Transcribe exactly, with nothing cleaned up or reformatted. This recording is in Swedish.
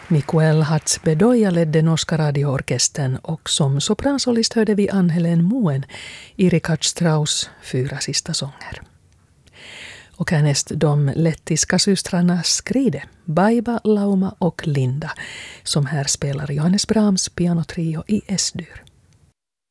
Miguel Hatz-Bedoya ledde norska radioorkestern och som sopransolist hörde vi Ann-Helén Moen i Richard Strauss fyra sista sånger. Och härnäst de lettiska systrarna Skride, Baiba, Lauma och Linda som här spelar Johannes Brahms pianotrio i S-dur.